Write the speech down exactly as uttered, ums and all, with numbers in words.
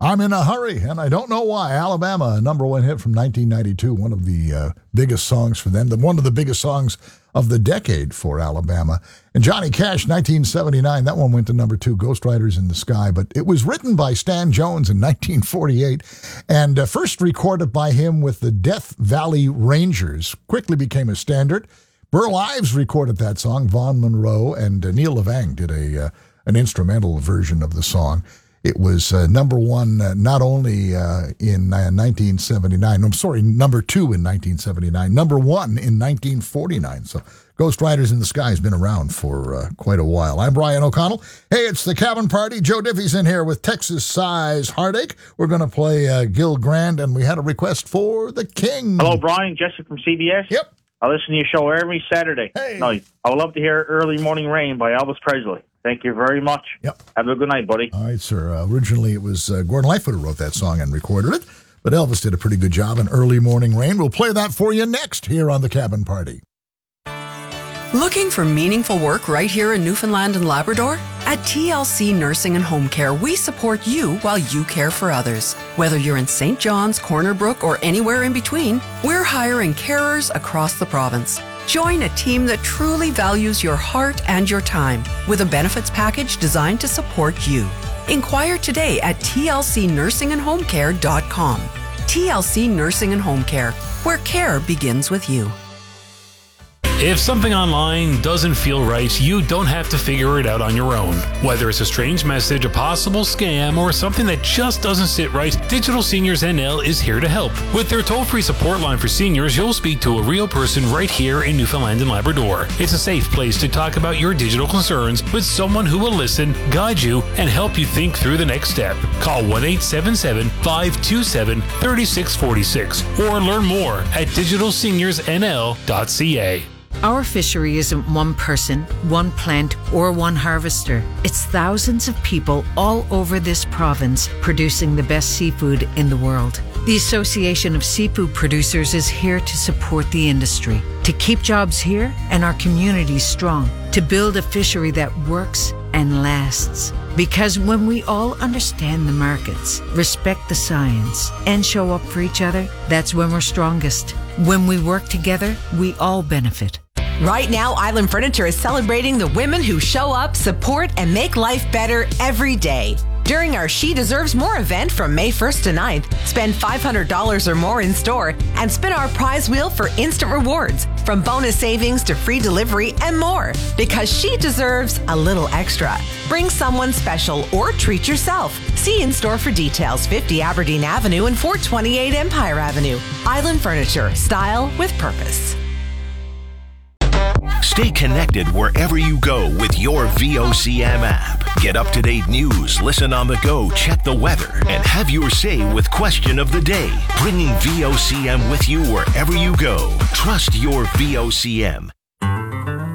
I'm in a hurry, and I don't know why. Alabama, a number one hit from nineteen ninety-two, one of the uh, biggest songs for them, the one of the biggest songs of the decade for Alabama. And Johnny Cash, nineteen seventy-nine, that one went to number two, Ghost Riders in the Sky. But it was written by Stan Jones in nineteen forty-eight and uh, first recorded by him with the Death Valley Rangers. Quickly became a standard. Burl Ives recorded that song, Vaughn Monroe, and uh, Neil Levang did a uh, an instrumental version of the song. It was uh, number one uh, not only uh, in uh, nineteen seventy-nine, I'm sorry, number two in nineteen seventy-nine, number one in nineteen forty-nine. So Ghost Riders in the Sky has been around for uh, quite a while. I'm Brian O'Connell. Hey, it's the Cabin Party. Joe Diffie's in here with Texas Size Heartache. We're going to play uh, Gil Grand, and we had a request for The King. Hello, Brian. Jesse from C B S. Yep. I listen to your show every Saturday. Hey. No, I would love to hear Early Morning Rain by Elvis Presley. Thank you very much. Yep. Have a good night, buddy. All right, sir. Uh, originally, it was uh, Gordon Lightfoot who wrote that song and recorded it, but Elvis did a pretty good job in Early Morning Rain. We'll play that for you next here on The Cabin Party. Looking for meaningful work right here in Newfoundland and Labrador? At T L C Nursing and Home Care, we support you while you care for others. Whether you're in Saint John's, Corner Brook, or anywhere in between, we're hiring carers across the province. Join a team that truly values your heart and your time with a benefits package designed to support you. Inquire today at T L C nursing and home care dot com. T L C Nursing and Home Care, where care begins with you. If something online doesn't feel right, you don't have to figure it out on your own. Whether it's a strange message, a possible scam, or something that just doesn't sit right, Digital Seniors N L is here to help. With their toll-free support line for seniors, you'll speak to a real person right here in Newfoundland and Labrador. It's a safe place to talk about your digital concerns with someone who will listen, guide you, and help you think through the next step. Call one eight seven seven, five two seven, three six four six or learn more at digital seniors n l dot c a. Our fishery isn't one person, one plant, or one harvester. It's thousands of people all over this province producing the best seafood in the world. The Association of Seafood Producers is here to support the industry, to keep jobs here and our communities strong, to build a fishery that works and lasts. Because when we all understand the markets, respect the science, and show up for each other, that's when we're strongest. When we work together, we all benefit. Right now, Island Furniture is celebrating the women who show up, support, and make life better every day. During our She Deserves More event from May first to ninth, spend five hundred dollars or more in store and spin our prize wheel for instant rewards, from bonus savings to free delivery and more. Because she deserves a little extra. Bring someone special or treat yourself. See in store for details, fifty Aberdeen Avenue and four twenty-eight Empire Avenue. Island Furniture, style with purpose. Stay connected wherever you go with your V O C M app. Get up-to-date news, listen on the go, check the weather, and have your say with Question of the Day. Bringing V O C M with you wherever you go. Trust your V O C M.